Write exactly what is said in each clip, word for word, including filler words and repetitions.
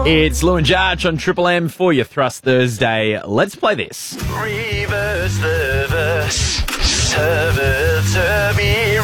It's Lou and Jarch on Triple M for your Thrust Thursday. Let's play this. Reverse the verse. Server, servir.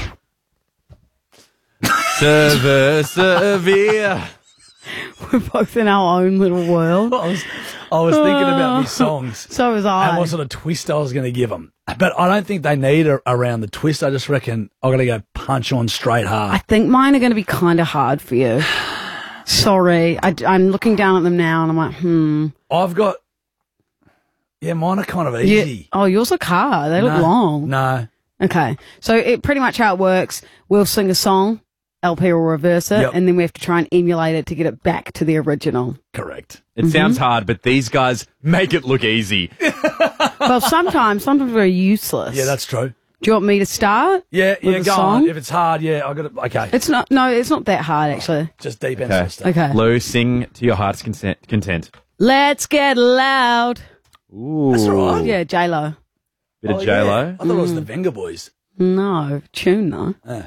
Server, servir. We're both in our own little world. I was, I was thinking about these songs. So was I. And what sort of twist I was going to give them. But I don't think they need a, around the twist. I just reckon I'm going to go punch on straight I hard. think mine are going to be kind of hard for you. Sorry. I, I'm looking down at them now and I'm like, hmm. I've got... Yeah, mine are kind of Yeah. easy. Oh, yours look hard. They look No, long. No. Okay. So it pretty much how it works, we'll sing a song, L P will reverse it, Yep. and then we have to try and emulate it to get it back to the original. Correct. It sounds hard, but these guys make it look easy. Well, sometimes, sometimes we're useless. Yeah, that's true. Do you want me to start? Yeah, with yeah, the go song? on. If it's hard, yeah, I got to... Okay. It's not, no, it's not that hard, actually. Just deep end Okay. sort of stuff. Okay. Lou, sing to your heart's consent, content. Let's get loud. Ooh. That's right. Yeah, J-Lo. Bit of Oh, J-Lo. yeah. I thought it was the Venga Boys. No, tune though. Yeah.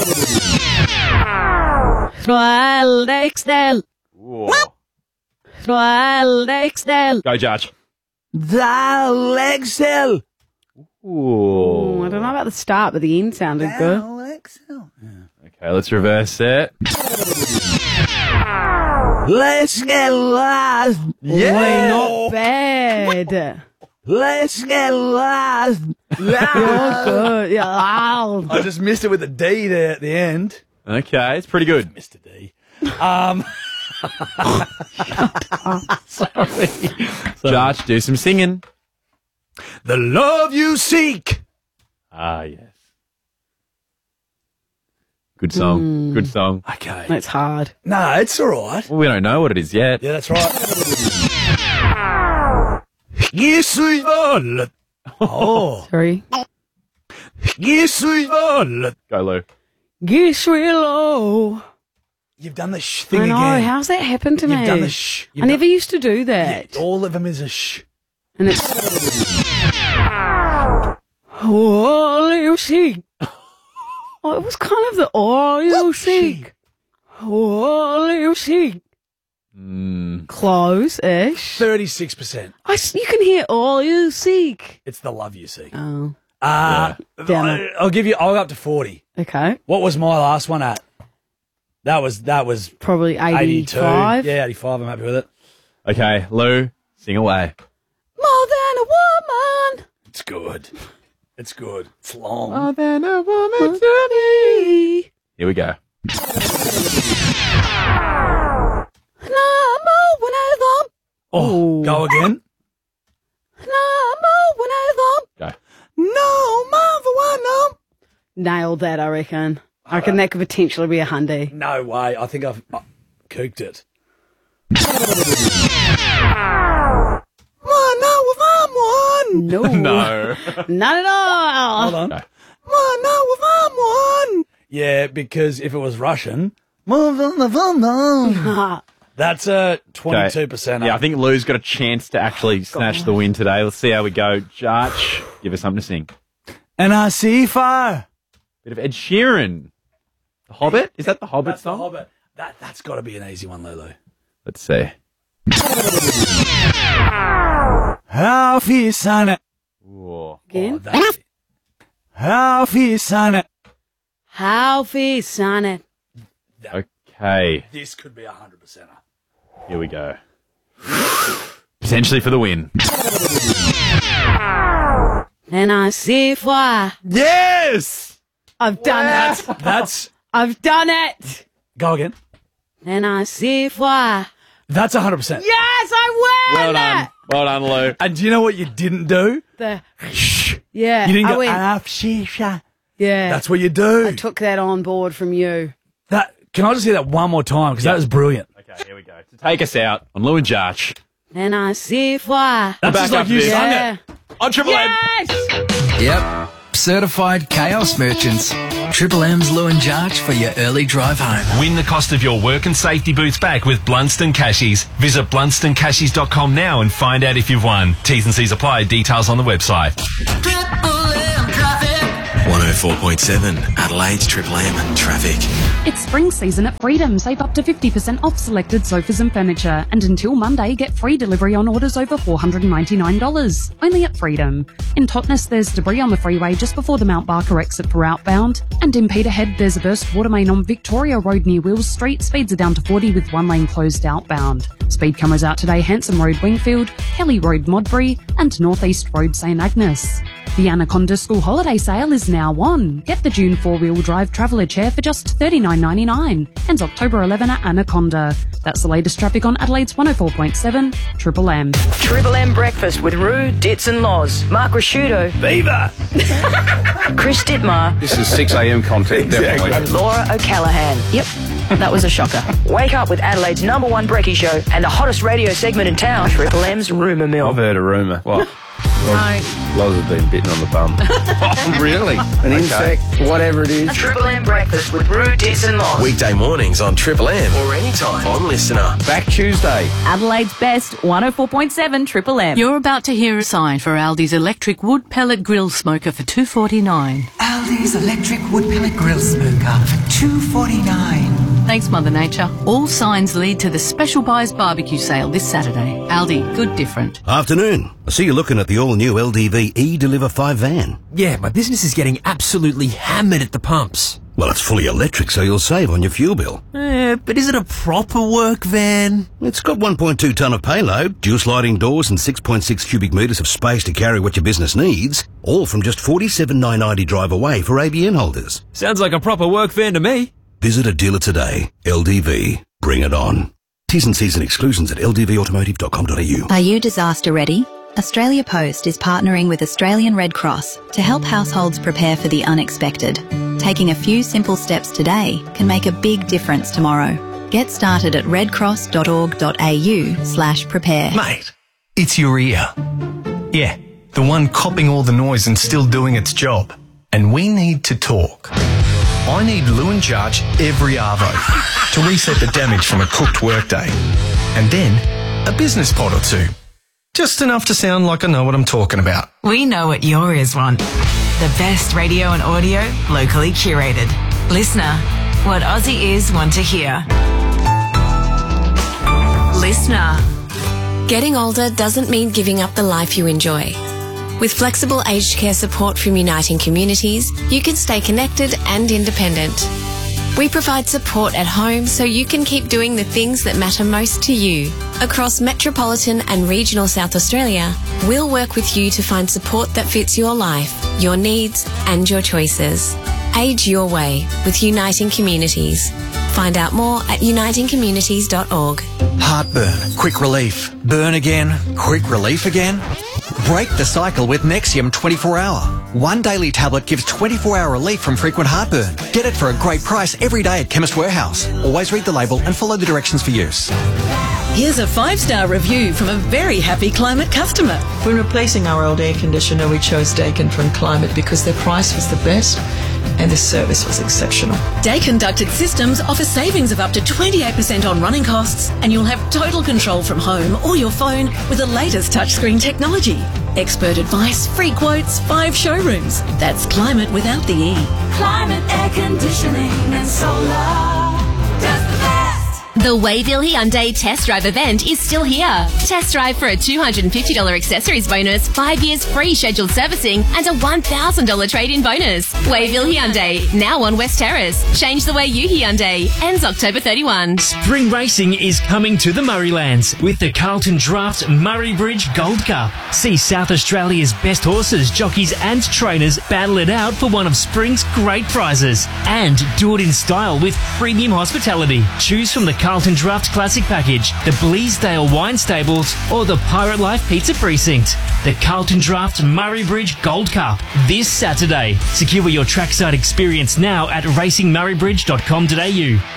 Royal Dextel. Ooh. Royal Dextel. Go, Jarch. Dial Excel. Oh, I don't know about the start, but the end sounded good. Dial Excel. Okay, let's reverse it. Let's get lost. Yeah. Not bad. Let's get lost. You're good. Yeah, loud. I just missed it with the D there at the end. Okay, it's pretty good. Mister D. Um, sorry. Jarch, do some singing. The love you seek. Ah, yes. Good song. Good song. Okay. That's hard. No, it's all right. Well, we don't know what it is yet. Yeah, that's right. Yes, we will. Oh. Sorry. Yes, we will. Go, Lou. Guess we'll. You've done the sh thing I know. again. How's that happened to You've me? done the sh. You've I never done- used to do that. Yeah, all of them is a sh. And it's. All you seek. Oh, it was kind of the all you seek. All you seek. Mm. Close-ish. Thirty-six percent. I s you can hear all you seek. It's the love you seek. Oh, Uh, Damn I- it. I'll give you. I'll go up to forty. okay. What was my last one at? That was that was Probably eighty-two. eighty-five. Yeah, eighty-five. I'm happy with it. Okay, Lou, sing away. More than a woman. It's good. It's good. It's long. More than a woman to me. Here we go. Number one of them. Oh, go again. Number one of them. Go. No, mother one no. Nailed that, I reckon. I reckon that could potentially be a hundy. No way. I think I've uh, cooked it. One, no, with I'm one. No. No. Not at all. Hold on. No. One, no, with I'm one. Yeah, because if it was Russian, that's a twenty-two percent. Yeah, I think Lou's got a chance to actually snatch the win today. Let's see how we go. Jarch, give us something to sing. And I see fire. Bit of Ed Sheeran. The Hobbit? Is that the Hobbit That's the song? Hobbit. That that's got to be an easy one, Lulu. Let's see. How fierce son it. Ooh. Again? Oh, that's it. How fierce son it. How fierce on it. Okay, This could be a hundred percent. here we go. Potentially for the win. And I see why. Yes! I've done it. That's I've done it. go again. And I see why. That's a hundred percent. Yes, I win. Well done. Well done, Lou. And do you know what you didn't do? The, Shh. yeah. You didn't I go. went, Ah, shisha. yeah. That's what you do. I took that on board from you. That. Can I just hear that one more time? Because that was brilliant. Okay, here we go. To take us out on Lou and Jarch. And I see why. That's back just like after you this. sung Yeah. it. On Triple M. Yes. Yep. Certified Chaos Merchants. Triple M's Lou and Jarch for your early drive home. Win the cost of your work and safety boots back with Blunston Cashies. Visit blunston cashies dot com now and find out if you've won. T's and C's apply. Details on the website. one oh four point seven, Adelaide's Triple M traffic. It's spring season at Freedom. Save up to fifty percent off selected sofas and furniture. And until Monday, get free delivery on orders over four hundred ninety-nine dollars. Only at Freedom. In Totnes, there's debris on the freeway just before the Mount Barker exit for outbound. And in Peterhead, there's a burst water main on Victoria Road near Wills Street. Speeds are down to forty with one lane closed outbound. Speed cameras out today, Hanson Road Wingfield, Kelly Road Modbury and North East Road St Agnes. The Anaconda School Holiday Sale is now on. Get the June four-wheel drive traveller chair for just thirty-nine ninety-nine. Ends October eleventh at Anaconda. That's the latest traffic on Adelaide's one oh four point seven Triple M. Triple M breakfast with Roo, Ditz and Loz. Mark Rasciuto. Beaver. Chris Dittmar. This is six a.m. content, definitely. And Laura O'Callaghan. Yep. That was a shocker. Wake up with Adelaide's number one brekkie show and the hottest radio segment in town, Triple M's Rumour Mill. I've heard a rumour. What? No. Loz has been bitten on the bum. Oh, really? An Okay. insect, whatever it is. Triple M breakfast with Roo, Ditz and Loz. Weekday mornings on Triple M or anytime on Listener. Back Tuesday. Adelaide's best one oh four point seven Triple M. You're about to hear a sign for Aldi's electric wood pellet grill smoker for two forty-nine. Aldi's electric wood pellet grill smoker for two forty-nine. Thanks, Mother Nature. All signs lead to the Special Buys barbecue sale this Saturday. Aldi, good different. Afternoon. I see you're looking at the all-new L D V E-Deliver five van. Yeah, my business is getting absolutely hammered at the pumps. Well, it's fully electric, so you'll save on your fuel bill. Eh, but is it a proper work van? It's got one point two tonne of payload, dual sliding doors and six point six cubic metres of space to carry what your business needs, all from just forty-seven thousand nine hundred ninety drive away for A B N holders. Sounds like a proper work van to me. Visit a dealer today. L D V. Bring it on. T's and C's and exclusions at l d v automotive dot com dot a u. Are you disaster ready? Australia Post is partnering with Australian Red Cross to help households prepare for the unexpected. Taking a few simple steps today can make a big difference tomorrow. Get started at redcross dot org dot a u slash prepare. Mate, it's your ear. Yeah, the one copping all the noise and still doing its job. And we need to talk. I need Lewin Jarch every arvo to reset the damage from a cooked workday. And then a business pod or two. Just enough to sound like I know what I'm talking about. We know what your ears want. The best radio and audio, locally curated. Listener, what Aussie ears want to hear. Listener. Getting older doesn't mean giving up the life you enjoy. With flexible aged care support from Uniting Communities, you can stay connected and independent. We provide support at home so you can keep doing the things that matter most to you. Across metropolitan and regional South Australia, we'll work with you to find support that fits your life, your needs and your choices. Age your way with Uniting Communities. Find out more at uniting communities dot org. Heartburn, quick relief. Burn again, quick relief again. Break the cycle with Nexium twenty-four hour. One daily tablet gives twenty-four hour relief from frequent heartburn. Get it for a great price every day at Chemist Warehouse. Always read the label and follow the directions for use. Here's a five-star review from a very happy Climate customer. When replacing our old air conditioner, we chose Dakin from Climate because their price was the best and the service was exceptional. Dakin Ducted Systems offer savings of up to twenty-eight percent on running costs, and you'll have total control from home or your phone with the latest touchscreen technology. Expert advice, free quotes, five showrooms. That's Climate without the E. Climate air conditioning and solar does the best. The Wayville Hyundai Test Drive event is still here. Test drive for a two hundred fifty dollars accessories bonus, five years free scheduled servicing, and a one thousand dollars trade-in bonus. Wayville Hyundai, now on West Terrace. Change the way you Hyundai. Ends October thirty-first. Spring racing is coming to the Murraylands with the Carlton Draft Murray Bridge Gold Cup. See South Australia's best horses, jockeys and trainers battle it out for one of spring's great prizes. And do it in style with premium hospitality. Choose from the Carlton Draft Classic Package, the Bleasdale Wine Stables, or the Pirate Life Pizza Precinct. The Carlton Draft Murray Bridge Gold Cup this Saturday. Secure your trackside experience now at racing murray bridge dot com dot a u.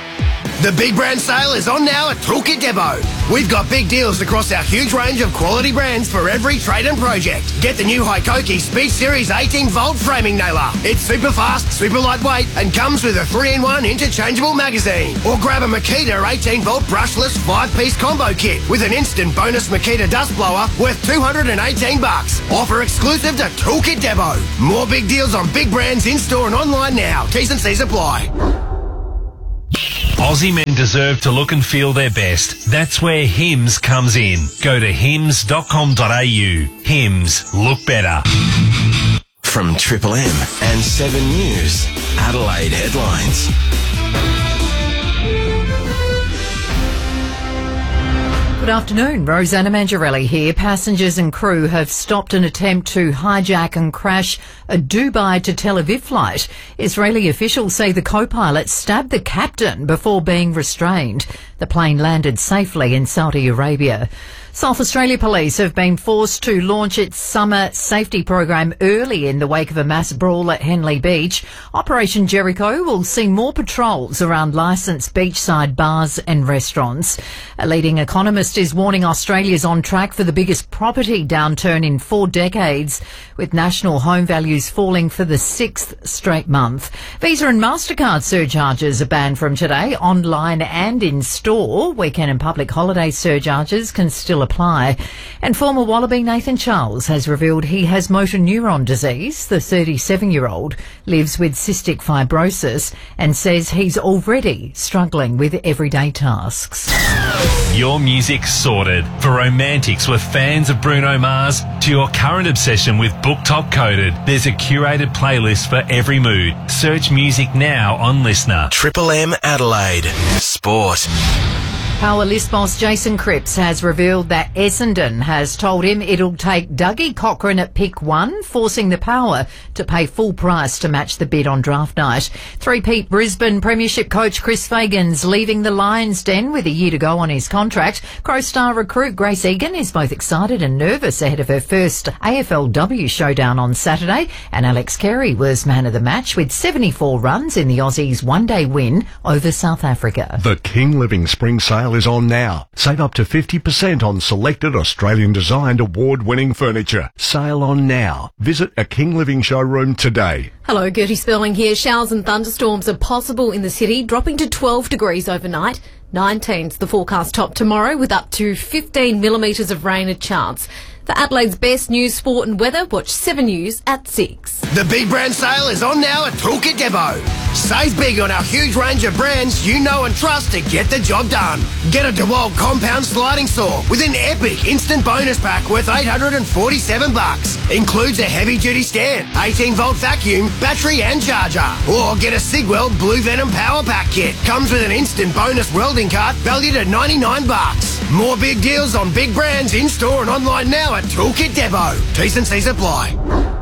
The big brand sale is on now at Toolkit Depot. We've got big deals across our huge range of quality brands for every trade and project. Get the new Hikoki Speed Series eighteen volt framing nailer. It's super fast, super lightweight, and comes with a three in one interchangeable magazine. Or grab a Makita eighteen volt brushless five piece combo kit with an instant bonus Makita dust blower worth two hundred eighteen bucks. Offer exclusive to Toolkit Depot. More big deals on big brands in store and online now. T's and C's apply. Aussie men deserve to look and feel their best. That's where Hims comes in. Go to hims dot com dot a u. Hims, look better. From Triple M and seven News, Adelaide headlines. Good afternoon, Rosanna Mangiarelli here. Passengers and crew have stopped an attempt to hijack and crash a Dubai to Tel Aviv flight. Israeli officials say the co-pilot stabbed the captain before being restrained. The plane landed safely in Saudi Arabia. South Australia Police have been forced to launch its summer safety program early in the wake of a mass brawl at Henley Beach. Operation Jericho will see more patrols around licensed beachside bars and restaurants. A leading economist is warning Australia's on track for the biggest property downturn in four decades, with national home values falling for the sixth straight month. Visa and MasterCard surcharges are banned from today, online and in store. Weekend and public holiday surcharges can still apply. And former Wallaby Nathan Charles has revealed he has motor neuron disease. The thirty-seven-year-old lives with cystic fibrosis and says he's already struggling with everyday tasks. Your music's sorted. For romantics with fans of Bruno Mars to your current obsession with Book Top Coded, there's a curated playlist for every mood. Search music now on Listener. Triple M Adelaide. Sport. Power list boss Jason Cripps has revealed that Essendon has told him it'll take Dougie Cochran at pick one, forcing the Power to pay full price to match the bid on draft night. Three-peat Brisbane Premiership coach Chris Fagan's leaving the Lions' Den with a year to go on his contract. Crow Star recruit Grace Egan is both excited and nervous ahead of her first A F L W showdown on Saturday. And Alex Carey was man of the match with seventy-four runs in the Aussies' one-day win over South Africa. The King Living Spring Sale is on now. Save up to fifty percent on selected Australian-designed award-winning furniture. Sale on now. Visit a King Living showroom today. Hello, Gertie Spelling here. Showers and thunderstorms are possible in the city, dropping to twelve degrees overnight. nineteen's the forecast top tomorrow with up to fifteen millimetres of rain a chance. For Adelaide's best news, sport and weather, watch seven News at six. The big brand sale is on now at Toolkit Depot. Save big on our huge range of brands you know and trust to get the job done. Get a DeWalt compound sliding saw with an epic instant bonus pack worth eight hundred forty-seven bucks. Includes a heavy duty stand, eighteen volt vacuum, battery and charger. Or get a Sigweld Blue Venom power pack kit. Comes with an instant bonus welding cart valued at ninety-nine bucks. More big deals on big brands in store and online now at Toolkit Depot. T's and C's apply.